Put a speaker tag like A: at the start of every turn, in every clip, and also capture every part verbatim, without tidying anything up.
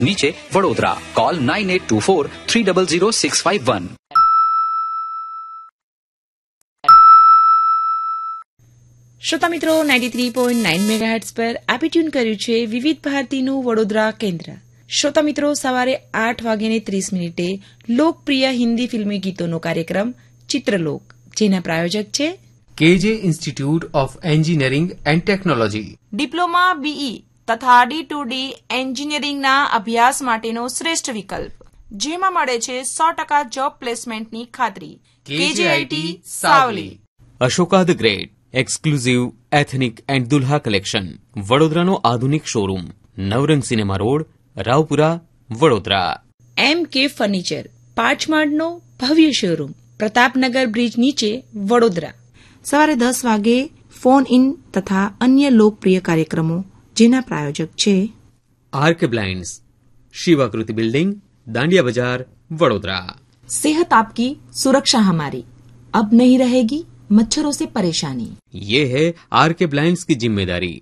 A: नीचे Vadodara. Call nine eight to four three double zero six five one.
B: શ્રોતા મિત્રો ninety three point nine megahertz પર આપે tune કર્યું છે વિવિધ ભારતીનું વડોદરા કેન્દ્ર। શ્રોતા મિત્રો સવારે આઠ વાગ્યાને ત્રીસ મિનિટે લોકપ્રિય હિન્દી ફિલ્મી ગીતોનો કાર્યક્રમ ચિત્રલોક, જેના પ્રાયોજક છે
C: કેજે institute of engineering and technology.
B: Diploma BE તથા ડી ટુ ડી એન્જિનિયરિંગના અભ્યાસ માટેનો શ્રેષ્ઠ વિકલ્પ, જેમાં મળે છે સો ટકા જોબ પ્લેસમેન્ટની ખાતરી। કેજેઆઈટી Savli.
D: Ashoka the great exclusive ethnic and Dulha collection, વડોદરાનો આધુનિક શોરૂમ, નવરંગ સિનેમા રોડ, રાવપુરા, વડોદરા।
B: એમ કે ફર્નિચર, પાંચ માળનો ભવ્ય શોરૂમ, પ્રતાપનગર બ્રિજ નીચે, વડોદરા। સવારે દસ વાગે ફોન ઇન તથા અન્ય લોકપ્રિય કાર્યક્રમો, જેના પ્રાયોજક છે
D: આરકે બ્લાઇન્ડ્સ, શિવાકૃતિ બિલ્ડિંગ, દાંડિયા બજાર, વડોદરા।
B: सेहत आपकी सुरक्षा हमारी, अब नहीं रहेगी मच्छरों से परेशानी।
D: ये है आरके ब्लाइंड्स की जिम्मेदारी।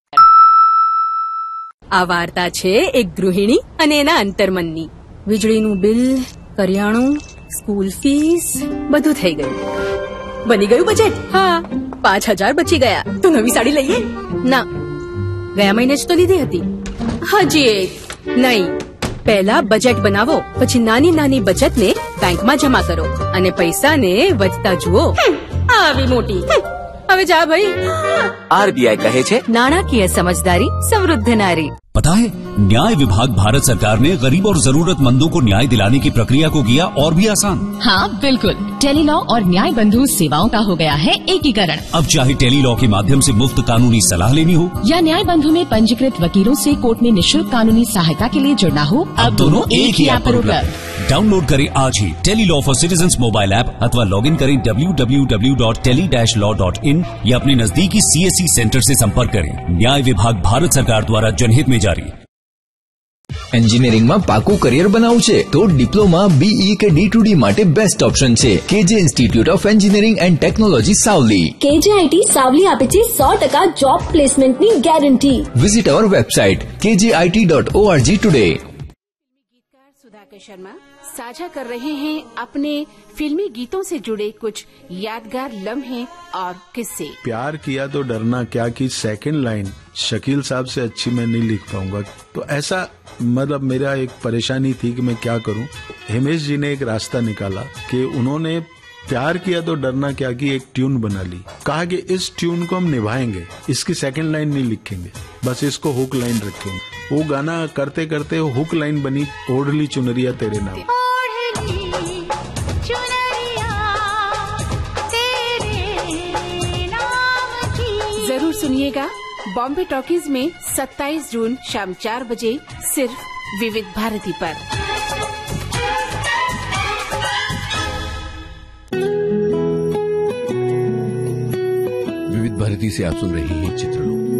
E: આ વાર્તા છે એક ગૃહિણી અને એના અંતર્મનની। વીજળીનું બિલ, કરિયાણું, સ્કૂલ ફીસ બધું થઈ ગયું। બની ગયું બજેટ? હા, પાંચ હજાર બચી ગયા। તો નવી સાડી લઈએ? ના, ગયા મહિને જ તો લીધી હતી। હજી એક નહીં। પહેલા બજેટ બનાવો, પછી નાની નાની બચતને બેંકમાં જમા કરો અને પૈસાને વધતા જુઓ। આવી મોટી હવે જા ભાઈ।
F: आरबीआई कहे छे
E: नाणाकीय समझदारी समृद्ध नारी।
G: पता है, न्याय विभाग भारत सरकार ने गरीब और जरूरतमंदों को न्याय दिलाने की प्रक्रिया को किया और भी आसान।
H: हाँ बिल्कुल, टेलीलॉ और न्याय बंधु सेवाओं का हो गया है एकीकरण।
G: अब चाहे टेलीलॉ के माध्यम से मुफ्त कानूनी सलाह लेनी हो
H: या न्याय बंधु में पंजीकृत वकीलों से कोर्ट में निःशुल्क कानूनी सहायता के लिए जुड़ना हो, अब दोनों एक ही ऐप पर उपलब्ध।
G: डाउनलोड करें आज ही Tele-Law for citizens mobile app अथवा लॉग इन करें W W W dot tele dash law dot in या अपने नजदीकी सीएससी सेंटर से संपर्क करें। न्याय विभाग भारत सरकार द्वारा जनहित में जारी।
F: એન્જિનિયરિંગ માં પાકું કરિયર બનાવવું છે તો ડિપ્લોમા બીઈ કે ડી ટુ ડી માટે બેસ્ટ ઓપ્શન છે કેજે institute of engineering and technology Savli.
I: કેજેઆઈટી Savli આપે છે સો ટકા જોબ પ્લેસમેન્ટની ગેરંટી।
F: વિઝિટ અવર વેબસાઇટ કેજે આઈટી ડોટ ઓઆરજી ટુડે।
J: गीतकार सुधाकर शर्मा साझा कर रहे हैं अपने फिल्मी गीतों से जुड़े कुछ यादगार लम्हे और किस्से।
K: प्यार किया तो डरना क्या की सेकंड लाइन शकील साहब से अच्छी मैं नहीं लिख पाऊंगा, तो ऐसा मतलब मेरा एक परेशानी थी कि मैं क्या करूं। हिमेश जी ने एक रास्ता निकाला कि उन्होंने प्यार किया तो डरना क्या की एक ट्यून बना ली। कहा कि इस ट्यून को हम निभाएंगे, इसकी सेकंड लाइन नहीं लिखेंगे, बस इसको हुक लाइन रखेंगे। वो गाना करते करते हुक लाइन बनी ओढ़ली चुनरिया तेरे नाम।
J: जरूर सुनिएगा बॉम्बे टॉकीज में सत्ताईस जून शाम चार बजे सिर्फ विविध भारती पर।
L: विविध भारती से आप सुन रहे हैं चित्रलोक।